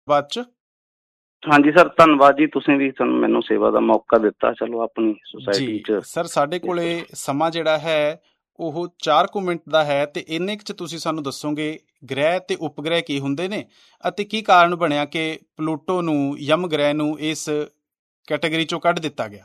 ਬਾਅਦ ਚ। ਹਾਂਜੀ ਸਰ, ਧੰਨਵਾਦ ਜੀ, ਤੁਸੀਂ ਵੀ ਮੈਨੂੰ ਸੇਵਾ ਦਾ ਮੌਕਾ ਦਿੱਤਾ। ਚਲੋ ਆਪਣੀ ਸੁਸਾਇਟੀ ਜੀ ਚ ਸਰ, ਸਾਡੇ ਕੋਲੇ ਸਮਾਂ ਜਿਹੜਾ ਹੈ ਉਹ 4 ਕੁ ਮਿੰਟ ਦਾ ਹੈ, ਤੇ ਇੰਨੇ ਕੁ ਚ ਤੁਸੀਂ ਸਾਨੂੰ ਦੱਸੋਗੇ ਗ੍ਰਹਿ ਤੇ ਉਪਗ੍ਰਹਿ ਕੀ ਹੁੰਦੇ ਨੇ ਅਤੇ ਕੀ ਕਾਰਨ ਬਣਿਆ ਕਿ ਪਲੂਟੋ ਨੂੰ, ਯਮ ਗ੍ਰਹਿ ਨੂੰ, ਇਸ ਕੈਟਾਗਰੀ ਚੋਂ ਕੱਢ ਦਿੱਤਾ ਗਿਆ।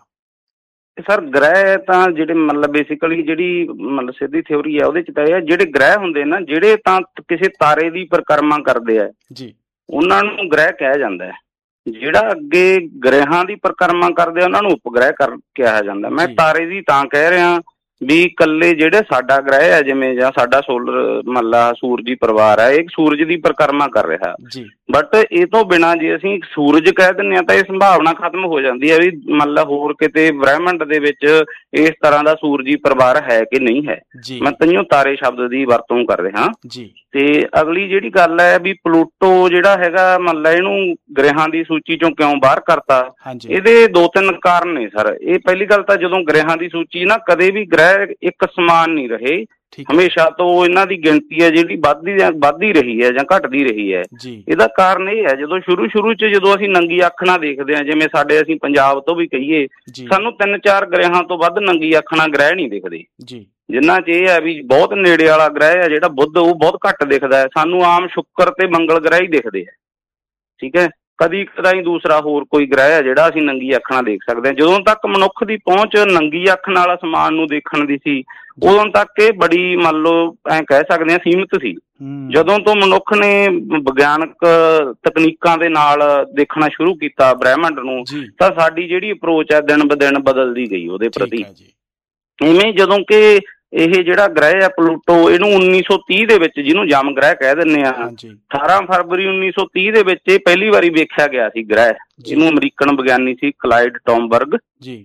ਸਰ ਗ੍ਰਹਿ ਤਾਂ ਜਿਹੜੇ ਮਤਲਬ ਬੇਸਿਕਲੀ ਜਿਹੜੀ ਮਤਲਬ ਸਿੱਧੀ ਥਿਓਰੀ ਹੈ ਉਹਦੇ ਚ ਤਾਂ ਇਹ ਹੈ, ਜਿਹੜੇ ਗ੍ਰਹਿ ਹੁੰਦੇ ਨਾ, ਜਿਹੜੇ ਤਾਂ ਕਿਸੇ ਤਾਰੇ ਦੀ ਪਰਿਕਰਮਾ ਕਰਦੇ ਆ ਜੀ, ਉਹਨਾਂ ਨੂੰ ਗ੍ਰਹਿ ਕਿਹਾ ਜਾਂਦਾ ਹੈ। ਜਿਹੜਾ ਅੱਗੇ ਗ੍ਰਹਿਾਂ ਦੀ ਪਰਿਕਰਮਾ ਕਰਦੇ ਆ ਉਹਨਾਂ ਨੂੰ ਉਪਗ੍ਰਹਿ ਕਿਹਾ ਜਾਂਦਾ। ਮੈਂ ਤਾਰੇ ਦੀ ਤਾਂ ਕਹਿ ਰਿਹਾ ਵੀ ਇਕੱਲੇ ਜਿਹੜੇ ਸਾਡਾ ਗ੍ਰਹਿ ਹੈ, ਜਿਵੇਂ ਜਾਂ ਸਾਡਾ ਸੋਲਰ ਮੱਲਾ ਸੂਰਜੀ ਪਰਿਵਾਰ ਹੈ, ਇਹ ਸੂਰਜ ਦੀ ਪਰਿਕਰਮਾ ਕਰ ਰਿਹਾ। ਬਟ ਇਹ ਤੋਂ ਬਿਨਾਂ ਜੇ ਅਸੀਂ ਸੂਰਜ ਕਹਿ ਦਿੰਦੇ ਹਾਂ ਤਾਂ ਇਹ ਸੰਭਾਵਨਾ ਖਤਮ ਹੋ ਜਾਂਦੀ ਹੈ ਵੀ ਮਤਲਬ ਹੋਰ ਕਿਤੇ ਬ੍ਰਹਿਮੰਡ ਦੇ ਵਿੱਚ ਇਸ ਤਰ੍ਹਾਂ ਦਾ ਸੂਰਜੀ ਪਰਿਵਾਰ ਹੈ ਕਿ ਨਹੀਂ ਹੈ। ਮੈਂ ਤਈਓ ਤਾਰੇ ਸ਼ਬਦ ਦੀ ਵਰਤੋਂ ਕਰ ਰਿਹਾ। ਤੇ ਅਗਲੀ ਜਿਹੜੀ ਗੱਲ ਹੈ ਵੀ ਪਲੂਟੋ ਜਿਹੜਾ ਹੈਗਾ, ਮਤਲਬ ਇਹਨੂੰ ਗ੍ਰਹਿਾਂ ਦੀ ਸੂਚੀ ਚੋਂ ਕਿਉਂ ਬਾਹਰ ਕਰਤਾ, ਇਹਦੇ 2-3 ਕਾਰਨ ਨੇ ਸਰ। ਇਹ ਪਹਿਲੀ ਗੱਲ ਤਾਂ ਜਦੋਂ ਗ੍ਰਹਿਾਂ ਦੀ ਸੂਚੀ ਨਾ, ਕਦੇ ਵੀ ਗ੍ਰਹਿ ਇੱਕ ਸਮਾਨ ਨਹੀਂ ਰਹੇ, ਹਮੇਸ਼ਾ ਤੋਂ ਇਹਨਾਂ ਦੀ ਗਿਣਤੀ ਹੈ ਜਿਹੜੀ ਵੱਧਦੀ ਰਹੀ ਹੈ ਜਾਂ ਘਟਦੀ ਰਹੀ ਹੈ। ਇਹਦਾ ਕਾਰਨ ਇਹ ਹੈ, ਜਦੋਂ ਸ਼ੁਰੂ ਚ ਜਦੋਂ ਅਸੀਂ ਨੰਗੀ ਅੱਖ ਨਾਲ ਦੇਖਦੇ ਹਾਂ, ਜਿਵੇਂ ਅਸੀਂ ਪੰਜਾਬ ਤੋਂ ਵੀ ਕਹੀਏ, ਸਾਨੂੰ 3-4 ਗ੍ਰਹਿਾਂ ਤੋਂ ਵੱਧ ਨੰਗੀ ਅੱਖ ਨਾਲ ਗ੍ਰਹਿ ਨਹੀਂ ਦਿਖਦੇ। ਜਿੰਨਾ ਚ ਇਹ ਹੈ ਵੀ ਬਹੁਤ ਨੇੜੇ ਵਾਲਾ ਗ੍ਰਹਿ ਹੈ ਜਿਹੜਾ ਬੁੱਧ, ਉਹ ਬਹੁਤ ਘੱਟ ਦਿਖਦਾ ਹੈ। ਸਾਨੂੰ ਆਮ ਸ਼ੁੱਕਰ ਤੇ ਮੰਗਲ ਗ੍ਰਹਿ ਹੀ ਦਿਖਦੇ ਹੈ। ਠੀਕ ਹੈ, ਕਦੀ ਕਦਾਈ ਦੂਸਰਾ ਹੋਰ ਕੋਈ ਗ੍ਰਹਿ ਹੈ ਜਿਹੜਾ ਅਸੀਂ ਨੰਗੀ ਅੱਖ ਨਾਲ ਦੇਖ ਸਕਦੇ ਹਾਂ। ਜਦੋਂ ਤੱਕ ਮਨੁੱਖ ਦੀ ਪਹੁੰਚ ਨੰਗੀ ਅੱਖ ਨਾਲ ਅਸਮਾਨ ਨੂੰ ਦੇਖਣ ਦੀ ਸੀ, ਉਦੋਂ ਤੱਕ ਇਹ ਬੜੀ ਮੰਨ ਲਓ ਐਂ ਕਹਿ ਸਕਦੇ ਹਾਂ ਸੀਮਿਤ ਸੀ। ਜਦੋਂ ਤੋਂ ਮਨੁੱਖ ਨੇ ਵਿਗਿਆਨਕ ਤਕਨੀਕਾਂ ਦੇ ਨਾਲ ਦੇਖਣਾ ਸ਼ੁਰੂ ਕੀਤਾ ਬ੍ਰਹਿਮੰਡ ਨੂੰ, ਤਾਂ ਸਾਡੀ ਜਿਹੜੀ ਅਪਰੋਚ ਹੈ ਦਿਨ ਬ ਦਿਨ ਬਦਲਦੀ ਗਈ ਉਹਦੇ ਪ੍ਰਤੀ। ਇਵੇਂ ਜਦੋਂ ਕਿ ਇਹ ਜਿਹੜਾ ਗ੍ਰਹਿ ਆ ਪਲੂਟੋ, ਇਹਨੂੰ 1930 ਦੇ ਵਿੱਚ, ਜਿਹਨੂੰ ਯਮ ਗ੍ਰਹਿ ਕਹਿ ਦਿੰਦੇ ਆ, 18 ਫਰਵਰੀ 1930 ਦੇ ਵਿੱਚ ਇਹ ਪਹਿਲੀ ਵਾਰੀ ਵੇਖਿਆ ਗਿਆ ਸੀ ਗ੍ਰਹਿ। ਇਹਨੂੰ ਅਮਰੀਕਨ ਵਿਗਿਆਨੀ ਸੀ ਕਲਾਈਡ ਟੌਮਬਰਗ,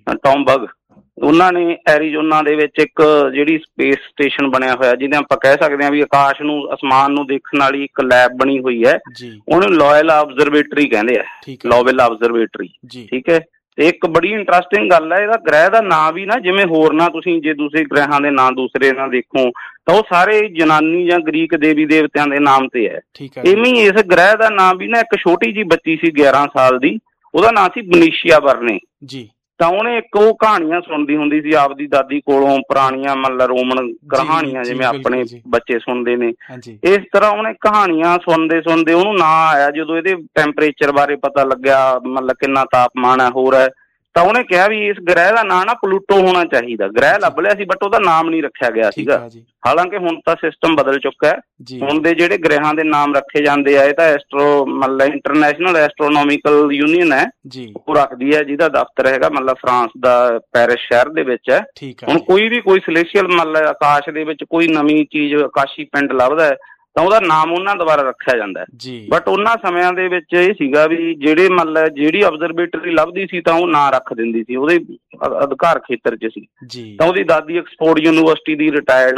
ਉਹਨਾਂ ਨੇ ਐਰੀਜ਼ੋਨਾ ਦੇ ਵਿੱਚ ਇੱਕ ਜਿਹੜੀ ਸਪੇਸ ਸਟੇਸ਼ਨ ਬਣਿਆ ਹੋਇਆ, ਜਿਹਦੇ ਆਪਾਂ ਕਹਿ ਸਕਦੇ ਹਾਂ ਵੀ ਆਕਾਸ਼ ਨੂੰ, ਅਸਮਾਨ ਨੂੰ ਦੇਖਣ ਵਾਲੀ ਇੱਕ ਲੈਬ ਬਣੀ ਹੋਈ ਹੈ, ਉਹਨੂੰ ਲੋਇਲ ਆਬਜ਼ਰਵੇਟਰੀ ਕਹਿੰਦੇ ਆ, ਲੋਵੈਲ ਆਬਜ਼ਰਵੇਟਰੀ। ਠੀਕ ਹੈ, ਤੇ ਇੱਕ ਬੜੀ ਇੰਟਰਸਟਿੰਗ ਗੱਲ ਹੈ, ਇਹਦਾ ਗ੍ਰਹਿ ਦਾ ਨਾਂ ਵੀ ਨਾ, ਜਿਵੇਂ ਹੋਰ ਨਾ ਤੁਸੀਂ ਜੇ ਦੂਸਰੇ ਗ੍ਰਹਿਾਂ ਦੇ ਨਾਂ ਦੂਸਰੇ ਨਾਲ ਦੇਖੋ ਤਾਂ ਉਹ ਸਾਰੇ ਯੂਨਾਨੀ ਜਾਂ ਗ੍ਰੀਕ ਦੇਵੀ ਦੇਵਤਿਆਂ ਦੇ ਨਾਮ ਤੇ ਹੈ। ਇਵੇਂ ਇਸ ਗ੍ਰਹਿ ਦਾ ਨਾਂ ਵੀ ਨਾ, ਇੱਕ ਛੋਟੀ ਜਿਹੀ ਬੱਚੀ ਸੀ 11 ਸਾਲ ਦੀ, ਉਹਦਾ ਨਾਂ ਸੀ ਬਨੀਸ਼ੀਆ ਵਰਨੇ। ਤਾਂ ਉਹਨੇ ਇੱਕ ਉਹ ਕਹਾਣੀਆਂ ਸੁਣਦੀ ਹੁੰਦੀ ਸੀ ਆਪਦੀ ਦਾਦੀ ਕੋਲੋਂ, ਪੁਰਾਣੀਆਂ ਮਤਲਬ ਰੋਮਨ ਕਹਾਣੀਆਂ, ਜਿਵੇਂ ਆਪਣੇ ਬੱਚੇ ਸੁਣਦੇ ਨੇ। ਇਸ ਤਰ੍ਹਾਂ ਉਹਨੇ ਕਹਾਣੀਆਂ ਸੁਣਦੇ ਸੁਣਦੇ ਉਹਨੂੰ ਨਾਂ ਆਇਆ। ਜਦੋਂ ਇਹਦੇ ਟੈਂਪਰੇਚਰ ਬਾਰੇ ਪਤਾ ਲੱਗਿਆ, ਮਤਲਬ ਕਿੰਨਾ ਤਾਪਮਾਨ ਹੈ ਹੋਰ ਹੈ, ਤਾਂ ਉਹਨੇ ਕਿਹਾ ਵੀ ਇਸ ਗ੍ਰਹਿ ਦਾ ਨਾਂ ਨਾ ਪਲੂਟੋ ਹੋਣਾ ਚਾਹੀਦਾ। ਗ੍ਰਹਿ ਲੱਭ ਲਿਆ ਸੀ ਬਟ ਉਹਦਾ ਨਾਮ ਨਹੀਂ ਰੱਖਿਆ ਗਿਆ ਸੀਗਾ। ਹਾਲਾਂਕਿ ਹੁਣ ਤਾਂ ਸਿਸਟਮ ਬਦਲ ਚੁੱਕਾ ਹੈ। ਹੁਣ ਦੇ ਜਿਹੜੇ ਗ੍ਰਹਿਾਂ ਦੇ ਨਾਮ ਰੱਖੇ ਜਾਂਦੇ ਆ, ਇਹ ਤਾਂ ਮਤਲਬ ਇੰਟਰਨੈਸ਼ਨਲ ਐਸਟਰੋਨੋਮਿਕਲ ਯੂਨੀਅਨ ਹੈ, ਉਹ ਰੱਖਦੀ ਹੈ, ਜਿਹਦਾ ਦਫ਼ਤਰ ਹੈਗਾ ਮਤਲਬ ਫਰਾਂਸ ਦਾ ਪੈਰਿਸ ਸ਼ਹਿਰ ਦੇ ਵਿੱਚ ਹੈ। ਹੁਣ ਕੋਈ ਸਲੇਸ਼ੀਅਲ ਮਤਲਬ ਆਕਾਸ਼ ਦੇ ਵਿੱਚ ਕੋਈ ਨਵੀਂ ਚੀਜ਼, ਆਕਾਸ਼ੀ ਪਿੰਡ ਲੱਭਦਾ ਹੈ ਤਾਂ ਉਹਦਾ ਨਾਮ ਉਹਨਾਂ ਦੁਆਰਾ ਰੱਖਿਆ ਜਾਂਦਾ ਹੈ। ਬਟ ਉਹਨਾਂ ਸਮਿਆਂ ਦੇ ਵਿੱਚ ਇਹ ਸੀਗਾ ਵੀ ਜਿਹੜੇ ਮਤਲਬ ਜਿਹੜੀ ਆਬਜ਼ਰਵੇਟਰੀ ਲੱਭਦੀ ਸੀ ਤਾਂ ਉਹ ਨਾਂ ਰੱਖ ਦਿੰਦੀ ਸੀ, ਉਹਦੇ ਅਧਿਕਾਰ ਖੇਤਰ 'ਚ ਸੀ। ਤਾਂ ਉਹਦੀ ਦਾਦੀ ਆਕਸਫੋਰਡ ਯੂਨੀਵਰਸਿਟੀ ਦੀ ਰਿਟਾਇਰਡ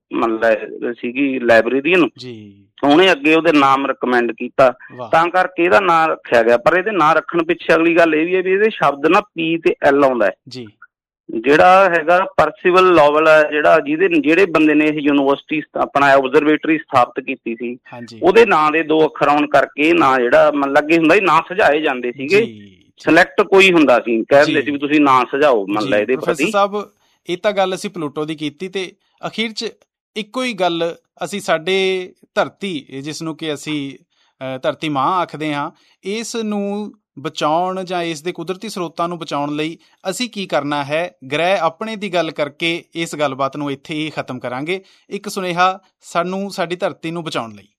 ਮਤਲਬ ਸੀਗੀ ਲਾਇਬ੍ਰੇਰੀਅਨ, ਉਹਨੇ ਅੱਗੇ ਉਹਦੇ ਨਾਮ ਰਿਕਮੈਂਡ ਕੀਤਾ, ਤਾਂ ਕਰਕੇ ਇਹਦਾ ਨਾਂ ਰੱਖਿਆ ਗਿਆ। ਪਰ ਇਹਦੇ ਨਾਂ ਰੱਖਣ ਪਿੱਛੇ ਅਗਲੀ ਗੱਲ ਇਹ ਵੀ ਹੈ ਵੀ ਇਹਦੇ ਸ਼ਬਦ ਨਾ P ਤੇ L ਆਉਂਦਾ ਹੈ। ਜਿਹੜਾ ਹੈਗਾ ਪਰਸਿਵਲ ਲੋਵਲ ਹੈ, ਜਿਹੜੇ ਬੰਦੇ ਨੇ ਇਹ ਯੂਨੀਵਰਸਿਟੀ ਆਪਣਾ ਆਬਜ਼ਰਵੇਟਰੀ ਸਥਾਪਿਤ ਕੀਤੀ ਸੀ, ਉਹਦੇ ਨਾਂ ਦੇ 2 ਅੱਖਰ ਆਉਣ ਕਰਕੇ ਨਾਂ ਜਿਹੜਾ ਮਤਲਬ ਲੱਗੇ ਹੁੰਦਾ ਸੀ, ਨਾਂ ਸੁਝਾਏ ਜਾਂਦੇ ਸੀਗੇ। ਸਿਲੈਕਟ ਕੋਈ ਹੁੰਦਾ ਸੀ, ਕਹਿੰਦੇ ਸੀ ਵੀ ਤੁਸੀਂ ਨਾਂ ਸੁਝਾਓ ਮਤਲਬ ਇਹਦੇ ਪ੍ਰਤੀ। ਸਾਹਿਬ, ਇਹ ਤਾਂ ਗੱਲ ਅਸੀਂ ਪਲੂਟੋ ਦੀ ਕੀਤੀ, ਤੇ ਅਖੀਰ 'ਚ ਇੱਕੋ ਹੀ ਗੱਲ ਅਸੀਂ ਸਾਡੇ ਧਰਤੀ, ਜਿਸ ਨੂੰ ਕਿ ਅਸੀਂ ਧਰਤੀ ਮਾਂ ਆਖਦੇ ਹਾਂ, ਇਸ ਨੂੰ ਬਚਾਉਣ ਜਾਂ ਇਸ ਦੇ ਕੁਦਰਤੀ ਸਰੋਤਾਂ ਨੂੰ ਬਚਾਉਣ ਲਈ ਅਸੀਂ ਕੀ ਕਰਨਾ ਹੈ। ਗ੍ਰਹਿ ਆਪਣੇ ਦੀ ਗੱਲ ਕਰਕੇ ਇਸ ਗੱਲਬਾਤ ਨੂੰ ਇੱਥੇ ਹੀ ਖਤਮ ਕਰਾਂਗੇ। ਇੱਕ ਸੁਨੇਹਾ ਸਾਨੂੰ ਸਾਡੀ ਧਰਤੀ ਨੂੰ ਬਚਾਉਣ ਲਈ।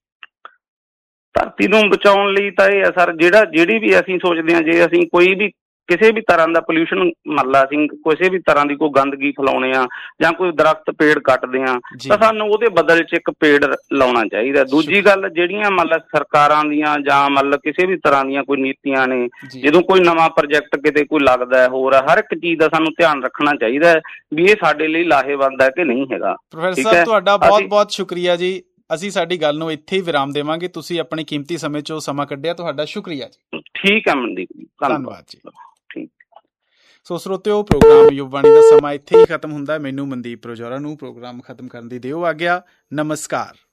ਧਰਤੀ ਨੂੰ ਬਚਾਉਣ ਲਈ ਤਾਂ ਇਹ ਹੈ ਸਰ, ਜਿਹੜੀ ਵੀ ਅਸੀਂ ਸੋਚਦੇ ਹਾਂ, ਜੇ ਅਸੀਂ ਕੋਈ ਵੀ ਕਿਸੇ ਵੀ ਤਰ੍ਹਾਂ ਦਾ ਪੋਲਿਊਸ਼ਨ ਮਤਲਬ ਅਸੀਂ ਕਿਸੇ ਵੀ ਤਰ੍ਹਾਂ ਦੀ ਕੋਈ ਗੰਦਗੀ ਫੈਲਾਉਂਦੇ ਹਾਂ ਜਾਂ ਕੋਈ ਦਰਖਤ ਪੇੜ ਕੱਟਦੇ ਹਾਂ, ਤਾਂ ਸਾਨੂੰ ਉਹਦੇ ਬਦਲ 'ਚ ਇੱਕ ਪੇੜ ਲਾਉਣਾ ਚਾਹੀਦਾ। ਦੂਜੀ ਗੱਲ, ਜਿਹੜੀਆਂ ਮਤਲਬ ਸਰਕਾਰਾਂ ਦੀਆਂ ਜਾਂ ਮਤਲਬ ਕਿਸੇ ਵੀ ਤਰ੍ਹਾਂ ਦੀਆਂ ਕੋਈ ਨੀਤੀਆਂ ਨੇ, ਜਦੋਂ ਕੋਈ ਨਵਾਂ ਪ੍ਰੋਜੈਕਟ ਕਿਤੇ ਕੋਈ ਲੱਗਦਾ ਹੋਰ, ਹਰ ਇੱਕ ਚੀਜ਼ ਦਾ ਸਾਨੂੰ ਧਿਆਨ ਰੱਖਣਾ ਚਾਹੀਦਾ ਹੈ ਵੀ ਇਹ ਸਾਡੇ ਲਈ ਲਾਹੇਵੰਦ ਹੈ ਕਿ ਨਹੀਂ ਹੈਗਾ। ਪ੍ਰੋਫੈਸਰ ਸਾਹਿਬ, ਤੁਹਾਡਾ ਬਹੁਤ ਬਹੁਤ ਸ਼ੁਕਰੀਆ ਜੀ। ਅਸੀਂ ਸਾਡੀ ਗੱਲ ਨੂੰ ਇੱਥੇ ਹੀ ਵਿਰਾਮ ਦੇਵਾਂਗੇ। ਤੁਸੀਂ ਆਪਣੇ ਕੀਮਤੀ ਸਮੇਂ 'ਚੋਂ ਸਮਾਂ ਕੱਢਿਆ, ਤੁਹਾਡਾ ਸ਼ੁਕਰੀਆ ਜੀ। ਠੀਕ ਹੈ ਮਨਦੀਪ ਜੀ, ਧੰਨਵਾਦ ਜੀ। ਸੋ ਸਰੋਤਿਓ, ਪ੍ਰੋਗਰਾਮ ਯੁਵਵਾਣੀ ਦਾ ਸਮਾਂ ਇੱਥੇ ਹੀ ਖਤਮ ਹੁੰਦਾ ਹੈ। ਮੈਨੂੰ ਮਨਦੀਪ ਪ੍ਰਜੋਰਾ ਨੂੰ ਪ੍ਰੋਗਰਾਮ ਖਤਮ ਕਰਨ ਦੀ ਦਿਓ ਆਗਿਆ। ਨਮਸਕਾਰ।